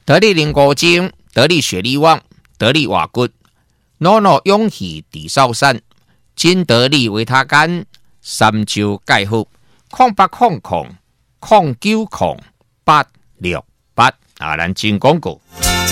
得力灵果精、得力雪力旺、得力瓦骨、诺诺勇气地少山、金得力维他干、三椒钙护、0800090868啊，咱进广告。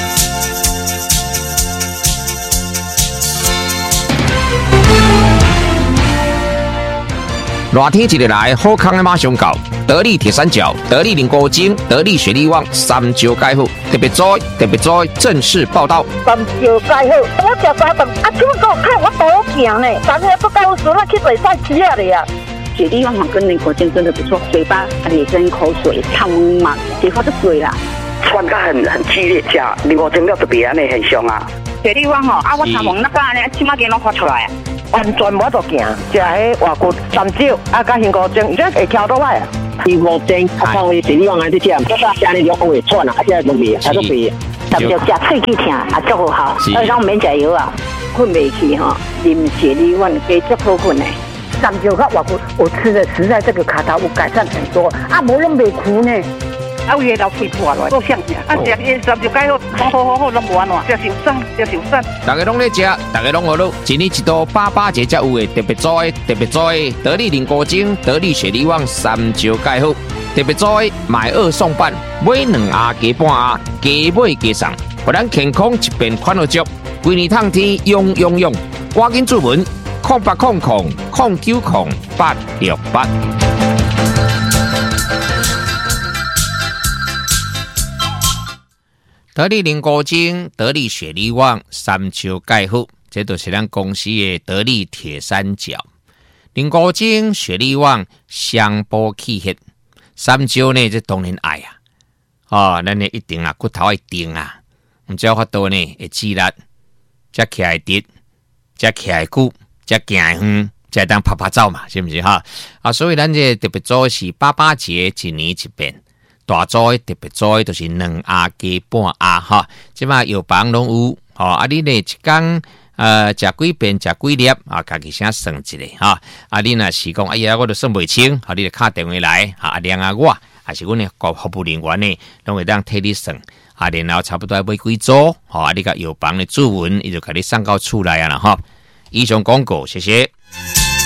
热天一日来，好康的马上到。得力铁三角、得力灵果精、得力雪力旺、三椒钙护，特别正式报道。 三椒钙护，我食三顿，啊，怎么给我看我多行呢？咱那不高时，那去比赛吃了呀。 雪力旺跟灵果精真的不错，嘴巴也跟口水汤嘛，结果就水啦。 穿得很激烈，吃灵果精了特别安尼很凶啊。 雪力旺啊，我头毛那个呢，起码给拢发出来啊。 完全无得行，食迄外骨三椒，啊，加香菇精，这会翘倒来啊。 灵果精，啊，放位雪力旺安去吃，这个家里就会喘啊，啊，这都味，啊都味。 三椒食喙齿疼，啊，足好好，所以咱免食药啊，困袂去哈，啉雪力旺加足好困的。 三椒和外骨，我吃的实在这个卡头有改善很多，啊，无拢袂苦呢。 啊，有的老肺破了，够香啊！食伊三椒钙好，拢无安怎，食受伤。 大家拢在吃，大家拢学到，一年一度88节才有的特别做的，得力灵果精、得力雪力旺、三椒钙护，特别做的买2送半，买2盒加半盒，加买加送，互咱健康一边款好足，规年烫天用，赶紧注文0800090868。得力灵果精、得力雪力旺、三椒钙护，这都是咱公司的得力铁三角。灵果精、雪力旺相补气血，三椒呢，这当然爱啊！咱呢一定啊，骨头会定啊，唔只有法度呢会肌力，才起来直，才起来久，才行远，才当拍拍照嘛，是不是哈？啊，所以咱这特别做是88节一年一遍。大做的特别做的就是2盒加半盒哈，即嘛药房拢有吼，啊你呢一天食几遍食几粒啊，家己先算一下哈。啊你若是讲哎呀，我都算袂清，啊你就打电话来啊，量啊我，还是阮的服务人员呢，拢会当替你算啊，然后差不多要买几组，吼啊你甲药房的主文，伊就甲你送到厝来啊啦哈。以上广告，谢谢。